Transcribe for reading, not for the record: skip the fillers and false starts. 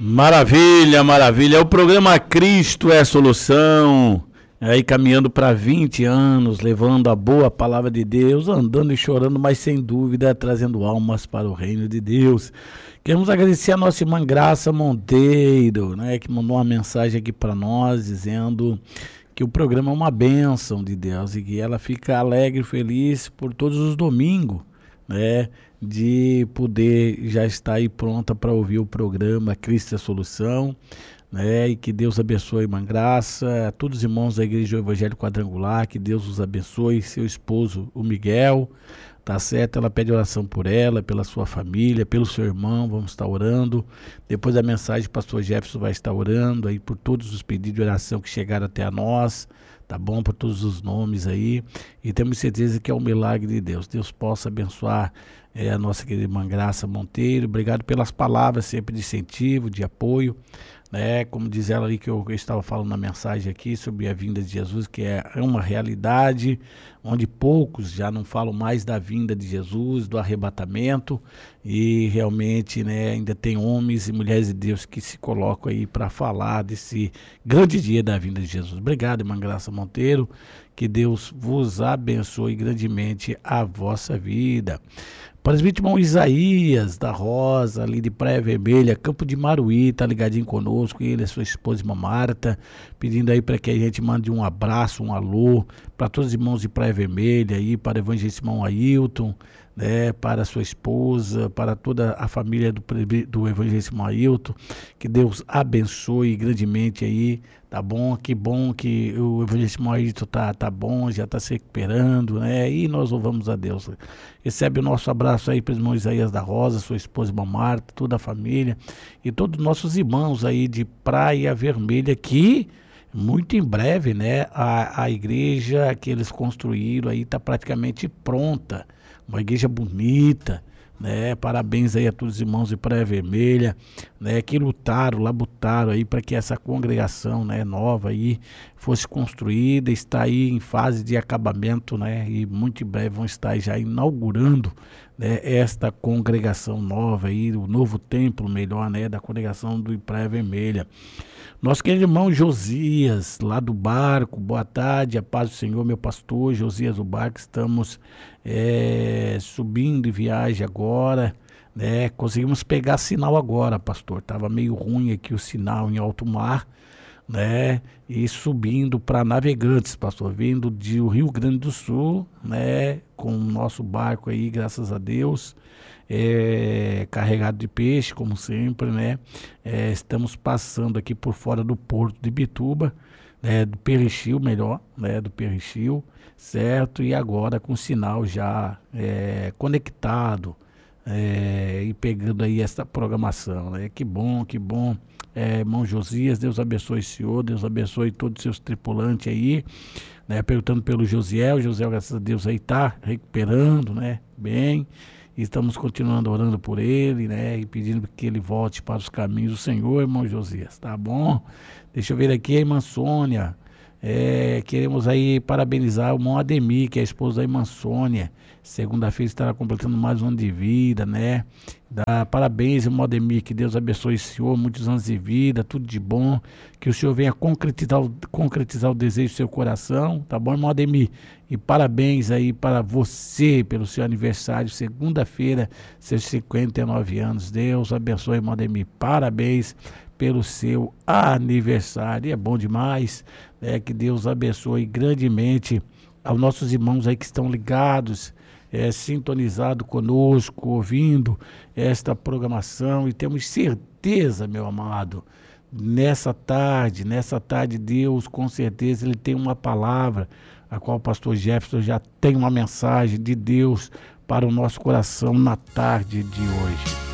Maravilha, maravilha. É o programa Cristo é a Solução. Aí caminhando para 20 anos, levando a boa palavra de Deus, andando e chorando, mas sem dúvida trazendo almas para o reino de Deus. Queremos agradecer a nossa irmã Graça Monteiro, né, que mandou uma mensagem aqui para nós, dizendo que o programa é uma bênção de Deus e que ela fica alegre e feliz por todos os domingos, né, de poder já estar aí pronta para ouvir o programa Cristo é a Solução, né, e que Deus abençoe, irmã Graça, a todos os irmãos da Igreja Evangélica Quadrangular, que Deus os abençoe, seu esposo, o Miguel, tá certo? Ela pede oração por ela, pela sua família, pelo seu irmão, vamos estar orando. Depois da mensagem, o pastor Jefferson vai estar orando aí por todos os pedidos de oração que chegaram até a nós, tá bom? Por todos os nomes aí, e temos certeza que é um milagre de Deus. Deus possa abençoar a nossa querida irmã Graça Monteiro. Obrigado pelas palavras sempre de incentivo, de apoio, né? Como diz ela ali que eu estava falando na mensagem aqui sobre a vinda de Jesus, que é uma realidade onde poucos já não falam mais da vinda de Jesus, do arrebatamento, e realmente, né, ainda tem homens e mulheres de Deus que se colocam aí para falar desse grande dia da vinda de Jesus. Obrigado, irmã Graça Monteiro, que Deus vos abençoe grandemente a vossa vida. Presbítero irmão Isaías da Rosa, ali de Praia Vermelha, Campo de Maruí, tá ligadinho conosco, ele, a sua esposa, irmã Marta, pedindo aí para que a gente mande um abraço, um alô, para todos os irmãos de Praia Vermelha, aí, para o evangelista irmão Ailton, né, para a sua esposa, para toda a família do evangelista irmão Ailton, que Deus abençoe grandemente aí, tá bom? Que bom que o evangelista irmão Ailton tá bom, já está se recuperando, né, e nós louvamos a Deus. Recebe o nosso abraço aí para o irmão Isaías da Rosa, sua esposa irmã Marta, toda a família e todos os nossos irmãos aí de Praia Vermelha, que muito em breve, né, a igreja que eles construíram aí está praticamente pronta, uma igreja bonita, né? Parabéns aí a todos os irmãos de Praia Vermelha, né, que lutaram aí para que essa congregação, né, nova aí fosse construída, está aí em fase de acabamento, né, e muito em breve vão estar já inaugurando, né, esta congregação nova aí, o novo templo melhor, né, da congregação do Praia Vermelha. Nosso querido irmão Josias, lá do Barco, boa tarde, a paz do Senhor, meu pastor, Josias do Barco, estamos subindo em viagem agora, né, conseguimos pegar sinal agora, pastor, estava meio ruim aqui o sinal em alto mar, né, e subindo para Navegantes, pastor, vindo do Rio Grande do Sul, né, com o nosso barco aí, graças a Deus, carregado de peixe, como sempre, né, estamos passando aqui por fora do porto de Bituba, do Perixil, melhor, né, do Perixil, certo, e agora com o sinal já conectado, e pegando aí essa programação, né? Que bom, irmão Josias, Deus abençoe o senhor, Deus abençoe todos os seus tripulantes aí, né? Perguntando pelo Josiel, graças a Deus aí tá recuperando, né, bem, e estamos continuando orando por ele, né, e pedindo que ele volte para os caminhos do Senhor, irmão Josias, tá bom? Deixa eu ver aqui a irmã Sônia, queremos aí parabenizar o irmão Ademir, que é a esposa da irmã Sônia, segunda-feira estará completando mais um ano de vida, né? Parabéns, irmão Ademir, que Deus abençoe o senhor, muitos anos de vida, tudo de bom, que o senhor venha concretizar o desejo do seu coração, tá bom, irmão Ademir? E parabéns aí para você, pelo seu aniversário, segunda-feira, seus 59 anos, Deus abençoe, irmão Ademir, parabéns pelo seu aniversário, e é bom demais, né? Que Deus abençoe grandemente aos nossos irmãos aí que estão ligados, sintonizado conosco, ouvindo esta programação, e temos certeza, meu amado, nessa tarde, Deus, com certeza, Ele tem uma palavra, a qual o pastor Jefferson já tem uma mensagem de Deus para o nosso coração na tarde de hoje.